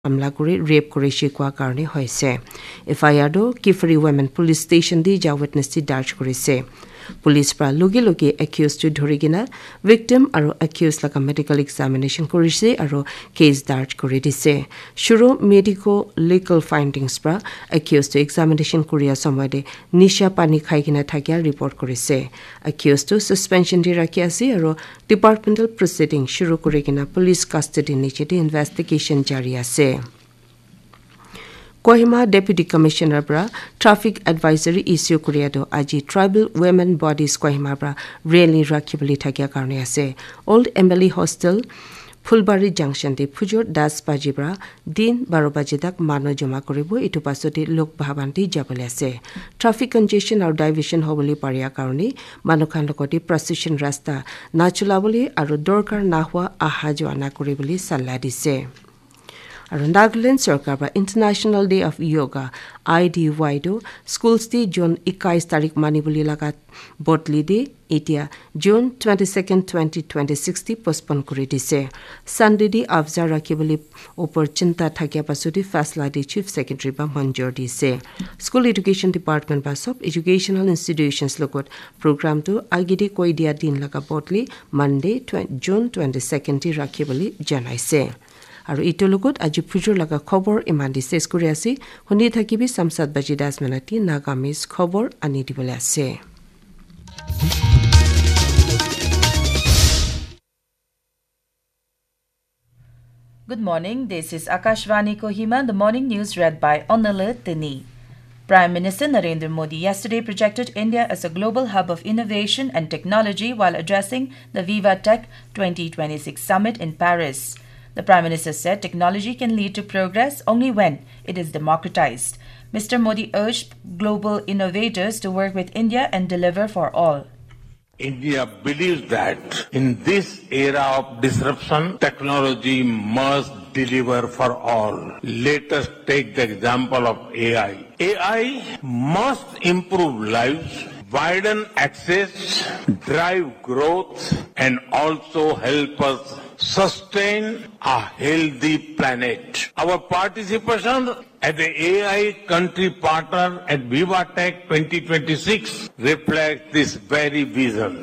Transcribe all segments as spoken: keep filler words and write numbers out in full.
মামলা কৰি ৰেপ কৰি শিকোৱা কাৰণে হৈছে F I R কিফৰি women police station দি যা উইটনেছ দাৰ্জ কৰিছে পুলিচ পৰা লগে লগে একিউজটো ধৰি কিনা ভিক্টিম আৰু একিউজ লগা মেডিকেল এক্সামিনেশ্যন কৰিছে আৰু কেছ দাৰ্জ কৰি দিছে শুৰু মেডিকো লিগেল ফাইণ্ডিংছ পৰা একিউজটো এক্সামিনেশ্যন কৰিয়া সময়তে নিশা পানী খাই কিনা থাকিয়া ৰিপৰ্ট কৰিছে একিউজটো সাসপেনশ্যন দি ৰাখি আছে আৰু ডিপাৰ্টমেণ্টেল প্ৰচিডিং শুৰু কৰি কিনা পুলিচ কাষ্টাডি নিচে দি ইনভেষ্টিগেশ্যন জাৰি আছে Kohima Deputy Commissioner Bra Traffic Advisory issue Koreado Aji Tribal Women Bodies Kohima Bra really rakibali thakya karne ase Old Emily Hostel Fulbari Junction de Pujor Das Pajibra Din twelve baje tak mano jama koribo itu pasoti lok bhabanti jabole ase Traffic congestion or diversion hoboli paria karone manokhan lokoti procession rasta na chulaboli aru dorkar na hua aha joana koriboli salla dise আৰু নাগালেণ্ড চৰকাৰ বা international day of yoga I D Y ড schools দি June একৈশ তাৰিখ মানিবলৈ লগা বদলি দি এতিয়া জুন twenty-second twenty twenty-six দি পষ্টপন কৰি দিছে চানডে দি আবজাৰ ৰাখিবলৈ ওপৰ চিন্তা থাকিয়া পাছতে ফেছলা দি চিফ ছেক্ৰেটাৰী বা মঞ্জুৰ দিছে স্কুল এডুকেশ্যন ডিপাৰ্টমেণ্ট বা সব এডুকেশ্যনেল ইনষ্টিটিউশ্যনছ লগত প্ৰগ্ৰামটো আগেদি কৈ দিয়া দিন লগা বদলি মানডে জুন twenty-second দি ৰাখিবলৈ জনাইছে আৰু ইটো লগত আজি ফুজুৰ লগা খবৰ ইমান দি শেষ কৰি আছে শুনি থাকিবি samsad baji das minute Nagamese খবৰ আনি দিবলৈ আছে Good morning, this is Akashvani Kohima, the morning news read by Onala Tini. Prime Minister Narendra Modi yesterday projected India as a global hub of innovation and technology while addressing the Viva Tech twenty twenty-six summit in Paris. The Prime Minister said technology can lead to progress only when it is democratized. Mister Modi urged global innovators to work with India and deliver for all. India believes that in this era of disruption, technology must deliver for all. Let us take the example of A I. A I must improve lives, widen access, drive growth, and also help us sustain a healthy planet. Our participation as the A I country partner at Viva Tech twenty twenty-six reflects this very vision.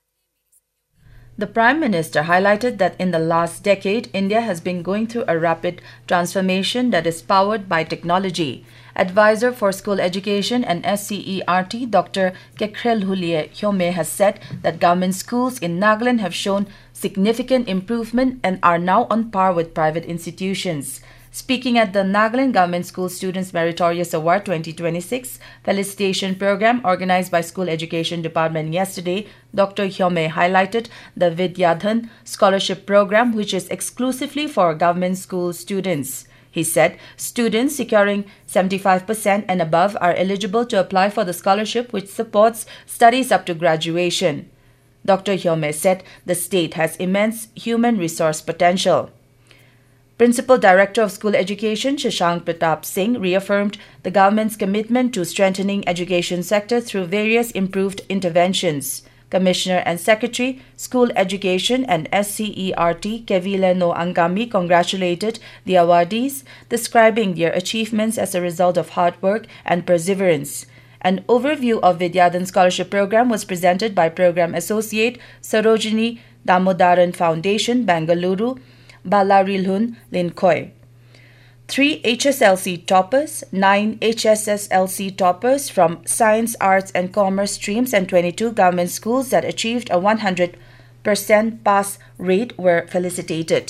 The Prime Minister highlighted that in the last decade, India has been going through a rapid transformation that is powered by technology. Advisor for School Education and S C E R T, Doctor Kekrelhulie Hyome has said that government schools in Nagaland have shown significant improvement and are now on par with private institutions. Speaking at the Nagaland Government School Students Meritorious Award twenty twenty-six felicitation program organized by School Education Department yesterday, Doctor Hyome highlighted the Vidyadhan Scholarship Program, which is exclusively for government school students. He said students securing seventy-five percent and above are eligible to apply for the scholarship, which supports studies up to graduation. Doctor Hyome said the state has immense human resource potential. Principal Director of School Education, Shashank Pratap Singh, reaffirmed the government's commitment to strengthening education sector through various improved interventions. Commissioner and Secretary, School Education and S C E R T, Kevile No Angami, congratulated the awardees, describing their achievements as a result of hard work and perseverance. An overview of Vidyadhan Scholarship Program was presented by Program Associate Sarojini Damodaran Foundation, Bangalore, Balarilhun Linkoy. Three H S L C toppers, nine H S S L C toppers from Science, Arts and Commerce streams and twenty-two government schools that achieved a one hundred percent pass rate were felicitated.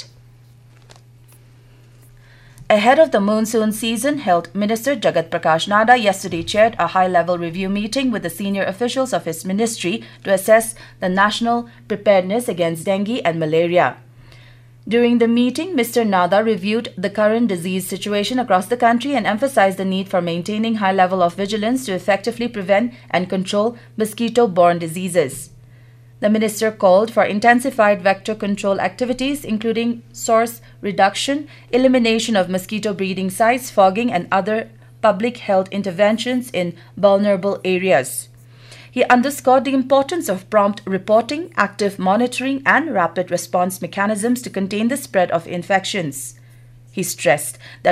Ahead of the monsoon season, Health Minister Jagat Prakash Nada yesterday chaired a high-level review meeting with the senior officials of his ministry to assess the national preparedness against dengue and malaria. During the meeting, Mister Nada reviewed the current disease situation across the country and emphasized the need for maintaining high level of vigilance to effectively prevent and control mosquito-borne diseases. The minister called for intensified vector control activities, including source reduction, elimination of mosquito breeding sites, fogging, and other public health interventions in vulnerable areas. He underscored the importance of prompt reporting, active monitoring, and rapid response mechanisms to contain the spread of infections. He stressed that